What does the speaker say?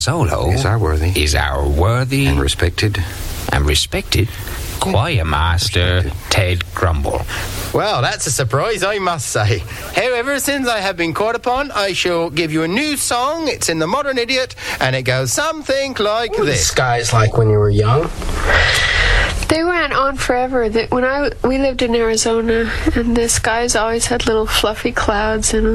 Solo is our worthy and respected choir master Ted Grumble. Well, that's a surprise, I must say. However, since I have been called upon, I shall give you a new song. It's in the Modern Idiot, and it goes something like What were the this. skies like when you were young? They went on forever. We lived in Arizona, and the skies always had little fluffy clouds in them.